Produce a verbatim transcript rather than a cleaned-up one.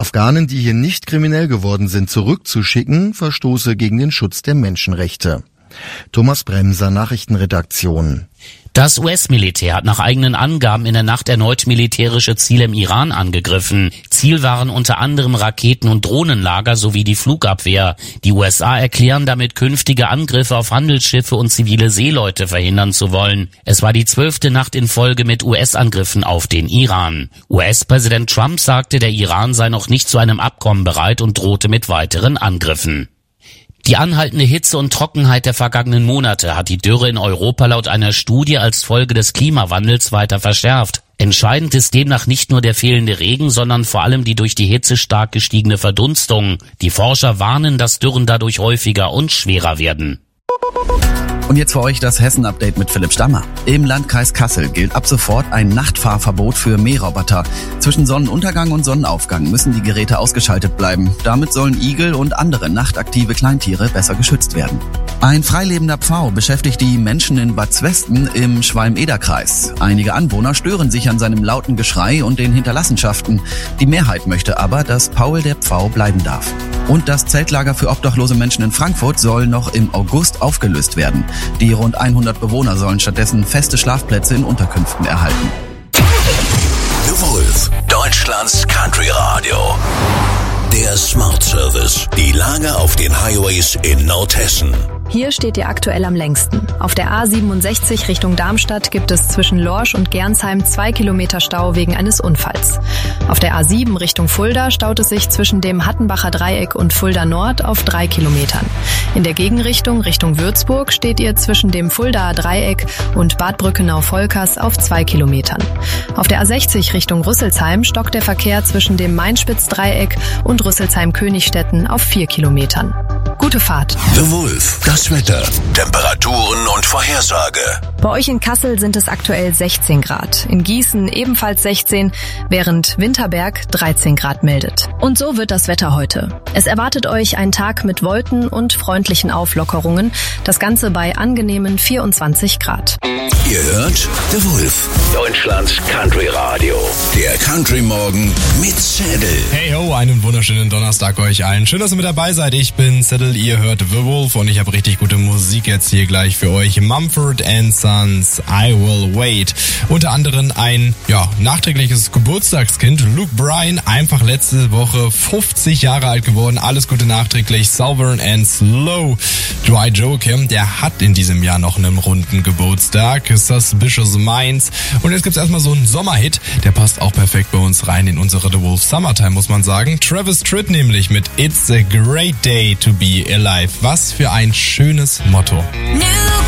Afghanen, die hier nicht kriminell geworden sind, zurückzuschicken, verstoße gegen den Schutz der Menschenrechte. Thomas Bremser, Nachrichtenredaktion. Das U S-Militär hat nach eigenen Angaben in der Nacht erneut militärische Ziele im Iran angegriffen. Ziel waren unter anderem Raketen- und Drohnenlager sowie die Flugabwehr. Die U S A erklären damit, künftige Angriffe auf Handelsschiffe und zivile Seeleute verhindern zu wollen. Es war die zwölfte Nacht in Folge mit U S-Angriffen auf den Iran. U S-Präsident Trump sagte, der Iran sei noch nicht zu einem Abkommen bereit und drohte mit weiteren Angriffen. Die anhaltende Hitze und Trockenheit der vergangenen Monate hat die Dürre in Europa laut einer Studie als Folge des Klimawandels weiter verschärft. Entscheidend ist demnach nicht nur der fehlende Regen, sondern vor allem die durch die Hitze stark gestiegene Verdunstung. Die Forscher warnen, dass Dürren dadurch häufiger und schwerer werden. Und jetzt für euch das Hessen-Update mit Philipp Stammer. Im Landkreis Kassel gilt ab sofort ein Nachtfahrverbot für Mähroboter. Zwischen Sonnenuntergang und Sonnenaufgang müssen die Geräte ausgeschaltet bleiben. Damit sollen Igel und andere nachtaktive Kleintiere besser geschützt werden. Ein freilebender Pfau beschäftigt die Menschen in Bad Zwesten im Schwalm-Eder-Kreis. Einige Anwohner stören sich an seinem lauten Geschrei und den Hinterlassenschaften. Die Mehrheit möchte aber, dass Paul der Pfau bleiben darf. Und das Zeltlager für obdachlose Menschen in Frankfurt soll noch im August aufgelöst werden. Die rund hundert Bewohner sollen stattdessen feste Schlafplätze in Unterkünften erhalten. The Wolf, Deutschlands Country Radio. Der Smart Service. Die Lage auf den Highways in Nordhessen. Hier steht ihr aktuell am längsten. Auf der A siebenundsechzig Richtung Darmstadt gibt es zwischen Lorsch und Gernsheim zwei Kilometer Stau wegen eines Unfalls. Auf der A sieben Richtung Fulda staut es sich zwischen dem Hattenbacher Dreieck und Fulda Nord auf drei Kilometern. In der Gegenrichtung Richtung Würzburg steht ihr zwischen dem Fuldaer Dreieck und Bad Brückenau-Volkers auf zwei Kilometern. Auf der A sechzig Richtung Rüsselsheim stockt der Verkehr zwischen dem Mainspitz-Dreieck und Rüsselsheim-Königstetten auf vier Kilometern. Gute Fahrt. The Wolf, das Wetter, Temperaturen und Vorhersage. Bei euch in Kassel sind es aktuell sechzehn Grad. In Gießen ebenfalls sechzehn, während Winterberg dreizehn Grad meldet. Und so wird das Wetter heute. Es erwartet euch ein Tag mit Wolken und freundlichen Auflockerungen. Das Ganze bei angenehmen vierundzwanzig Grad. Ihr hört The Wolf, Deutschlands Country Radio. Der Country Morgen mit Zettel. Hey ho, einen wunderschönen Donnerstag euch allen. Schön, dass ihr mit dabei seid. Ich bin Zettel, ihr hört The Wolf und ich habe richtig gute Musik jetzt hier gleich für euch. Mumford and Sons, I Will Wait. Unter anderem ein, ja, nachträgliches Geburtstagskind, Luke Bryan, einfach letzte Woche fünfzig Jahre alt geworden. Alles Gute nachträglich. Sovereign and Slow. Dry Joachim, der hat in diesem Jahr noch einen runden Geburtstag. Suspicious Minds. Und jetzt gibt's erstmal so einen Sommerhit, der passt auch perfekt bei uns rein in unsere The Wolf Summertime, muss man sagen. Travis Tritt nämlich mit It's a Great Day to be Alive. Was für ein schönes Motto. New